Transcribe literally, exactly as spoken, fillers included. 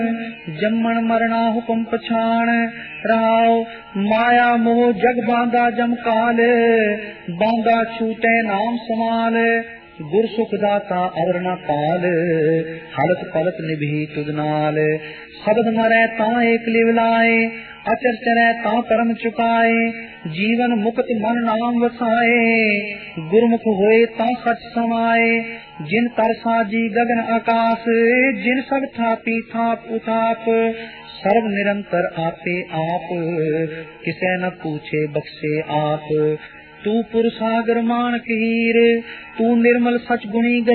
जम्मन मरना हुक्म पछाण रहाओ। माया मोह जग बांधा जम काल, बांधा छूटे नाम समाल। गुर सुख दाता अवर न पाल, हलत पलत निभी तुद नाल। शब्द मरै तां एक लिव लाए, अचर चरै तां परम चुकाए। जीवन मुक्त मन नाम वसाए, गुरमुख होए तां सच समाए। जिन तर साजी गगन आकाश, जिन सब थापी थाप उताप। सर्व निरंतर आपे आप, किसे न पूछे बख्शे आप। तू पुरसागर मानक हीर, तू निर्मल सच गुणी